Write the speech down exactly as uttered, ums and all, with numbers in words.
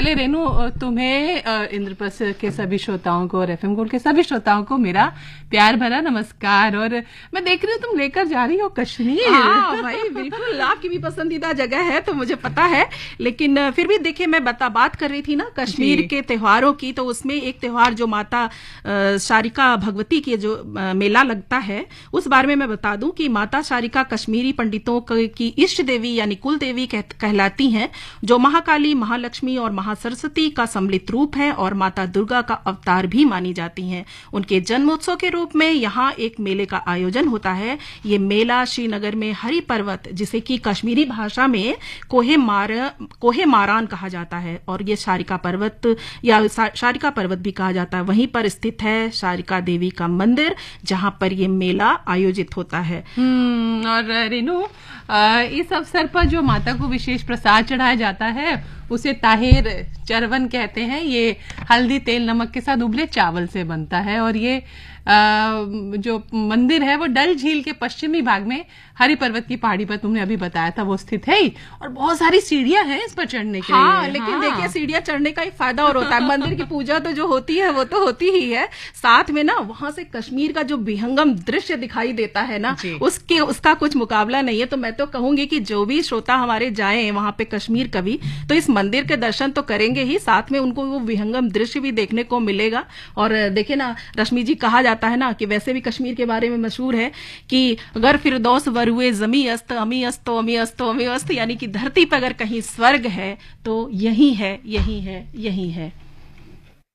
पहले रेनू तुम्हें इंद्रप्रस्थ के सभी श्रोताओं को और एफएम गोल्ड के सभी श्रोताओं को मेरा प्यार भरा नमस्कार। और मैं देख रही हूँ तुम लेकर जा रही हो कश्मीर। हाँ भाई बिल्कुल, आपकी भी पसंदीदा जगह है तो मुझे पता है, लेकिन फिर भी देखिए मैं बता बात कर रही थी ना कश्मीर के त्योहारों की, तो उसमें एक त्योहार जो माता शारिका भगवती की जो मेला लगता है उस बारे में मैं बता दूं कि माता शारिका कश्मीरी पंडितों की इष्ट देवी यानी कुल देवी कहलाती हैं, जो महाकाली, महालक्ष्मी और महासरस्वती का सम्मिलित रूप है और माता दुर्गा का अवतार भी मानी जाती हैं। उनके जन्मोत्सव के रूप में यहाँ एक मेले का आयोजन होता है। ये मेला श्रीनगर में हरि पर्वत, जिसे कि कश्मीरी भाषा में कोहे मार कोहे मारान कहा जाता है, और ये शारिका पर्वत या शारिका पर्वत भी कहा जाता है, वहीं पर स्थित है शारिका देवी का मंदिर, जहां पर ये मेला आयोजित होता है। हम्म और रेनू, इस अवसर पर जो माता को विशेष प्रसाद चढ़ाया जाता है उसे ताहिर चरवन कहते हैं। ये हल्दी, तेल, नमक के साथ उबले चावल से बनता है, और ये आ, जो मंदिर है वो डल झील के पश्चिमी भाग में हरि पर्वत की पहाड़ी पर तुमने अभी बताया था वो स्थित है ही, और बहुत सारी सीढ़ियां हैं इस पर चढ़ने के हाँ, लिए। लेकिन हाँ। देखिए सीढ़ियां चढ़ने का एक फायदा और होता है, मंदिर की पूजा तो जो होती है वो तो होती ही है, साथ में ना वहां से कश्मीर का जो विहंगम दृश्य दिखाई देता है ना, उसके उसका कुछ मुकाबला नहीं है। तो मैं तो कहूंगी कि जो भी श्रोता हमारे जाए वहां पे कश्मीर कभी, तो इस मंदिर के दर्शन तो करेंगे ही, साथ में उनको वो विहंगम दृश्य भी देखने को मिलेगा। और देखिए ना रश्मि जी, कहा जाता है ना कि वैसे भी कश्मीर के बारे में मशहूर है कि अगर फिरदौस वरुए जमी अस्त अमी अस्तो अमी अस्तो अमी अस्त, यानी कि धरती पर अगर कहीं स्वर्ग है तो यही है, यही है, यही है।